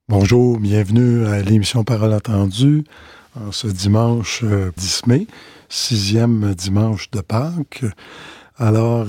Bonjour, bienvenue à l'émission Parole attendue en ce dimanche 10 mai, 6e dimanche de Pâques. Alors,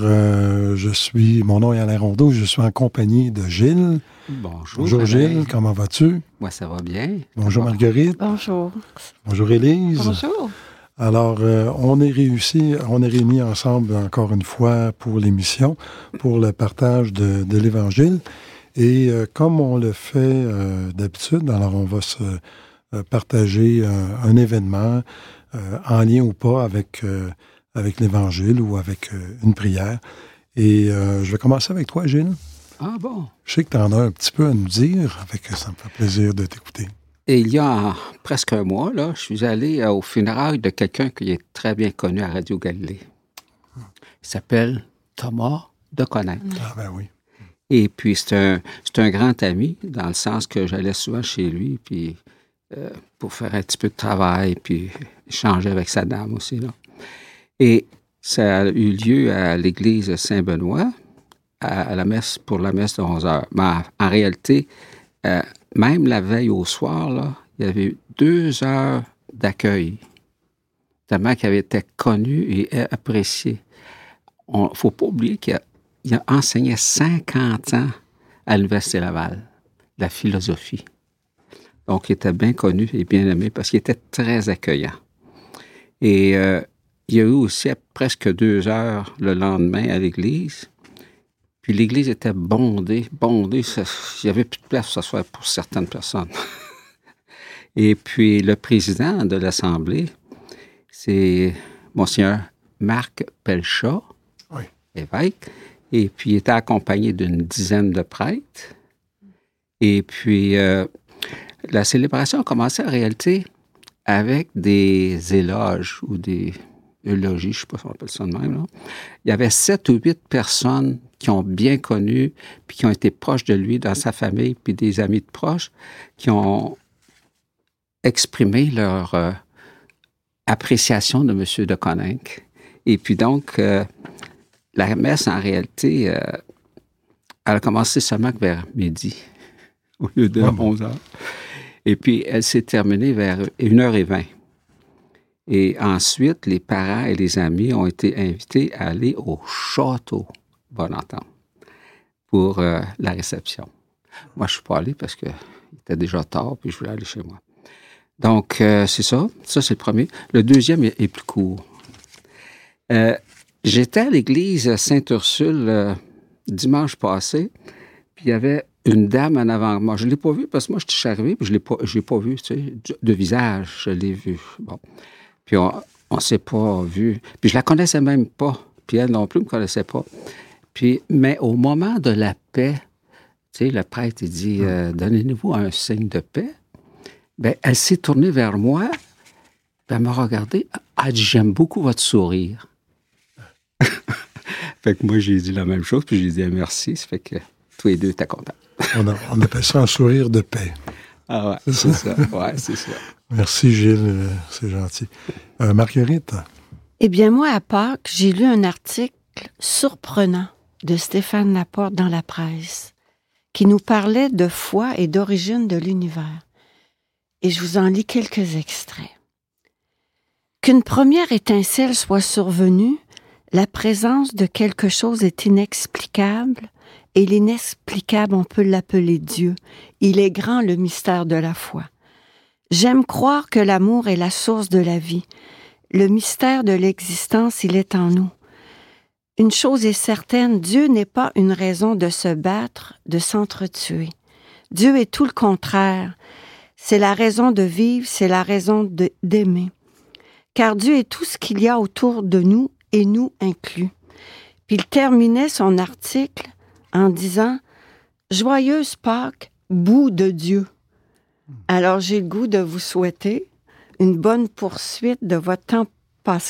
mon nom est Alain Rondeau, je suis en compagnie de Gilles. Bonjour Gilles, comment vas-tu? Moi, ça va bien. Bonjour Marguerite. Bonjour. Bonjour Élise. Bonjour. Alors, on est réunis ensemble encore une fois pour l'émission, pour le partage de l'Évangile. Et comme on le fait d'habitude, alors on va se partager un événement en lien ou pas avec l'Évangile ou avec une prière. Et je vais commencer avec toi, Gilles. Ah bon? Je sais que tu en as un petit peu à nous dire, ça me fait plaisir de t'écouter. Et il y a presque un mois, là, je suis allé au funérailles de quelqu'un qui est très bien connu à Radio Galilée. Il s'appelle Thomas de Coninck. Ah ben oui. Et puis, c'est un grand ami, dans le sens que j'allais souvent chez lui, puis pour faire un petit peu de travail, puis échanger avec sa dame aussi, là. Et ça a eu lieu à l'église Saint-Benoît, pour la messe de 11 heures. Mais en réalité, même la veille au soir, là, il y avait eu 2 heures d'accueil, tellement qu'il avait été connu et apprécié. Il ne faut pas oublier qu'il a enseigné 50 ans à l'Université Laval, la philosophie. Donc, il était bien connu et bien aimé parce qu'il était très accueillant. Et il y a eu aussi presque 2 heures le lendemain à l'église. Puis l'église était bondée. Il n'y avait plus de place pour s'asseoir pour certaines personnes. Et puis le président de l'Assemblée, c'est Monseigneur Marc Pelchat, oui, évêque. Et puis il était accompagné d'une dizaine de prêtres. Et puis la célébration a commencé en réalité avec des éloges ou des eulogies, je ne sais pas si on appelle ça de même, là. Il y avait 7 ou 8 personnes qui ont bien connu, puis qui ont été proches de lui dans sa famille, puis des amis de proches, qui ont exprimé leur appréciation de M. de Coninck. Et puis donc, la messe, en réalité, elle a commencé seulement vers midi, au lieu de 11 heures. Et puis, elle s'est terminée vers 1h20. Et ensuite, les parents et les amis ont été invités à aller au château Bonentente pour la réception. Moi, je ne suis pas allé parce qu'il était déjà tard, puis je voulais aller chez moi. Donc, c'est ça. Ça, c'est le premier. Le deuxième est plus court. J'étais à l'église Sainte-Ursule dimanche passé, puis il y avait une dame en avant de moi. Je ne l'ai pas vue parce que moi, je suis arrivé, puis je ne l'ai pas vue, tu sais, de visage, je l'ai vue. Bon. Puis on ne s'est pas vu. Puis je la connaissais même pas. Puis elle non plus ne me connaissait pas. Puis, mais au moment de la paix, tu sais, le prêtre, il dit, donnez-nous un signe de paix. Bien, elle s'est tournée vers moi, puis elle m'a regardé. Elle dit, j'aime beaucoup votre sourire. Fait que moi, j'ai dit la même chose, puis j'ai dit merci. Ça fait que tous les deux étaient contents. On appelle ça un sourire de paix. Ah ouais, c'est ça. Ouais, c'est ça. Merci Gilles, c'est gentil. Marguerite? Eh bien, moi, à Pâques, j'ai lu un article surprenant de Stéphane Laporte dans la presse qui nous parlait de foi et d'origine de l'univers. Et je vous en lis quelques extraits. Qu'une première étincelle soit survenue, la présence de quelque chose est inexplicable, et l'inexplicable, on peut l'appeler Dieu. Il est grand, le mystère de la foi. J'aime croire que l'amour est la source de la vie. Le mystère de l'existence, il est en nous. Une chose est certaine, Dieu n'est pas une raison de se battre, de s'entretuer. Dieu est tout le contraire. C'est la raison de vivre, c'est la raison d'aimer. Car Dieu est tout ce qu'il y a autour de nous, et nous inclus. Puis il terminait son article en disant « Joyeuse Pâques, bout de Dieu ». Alors j'ai le goût de vous souhaiter une bonne poursuite de votre temps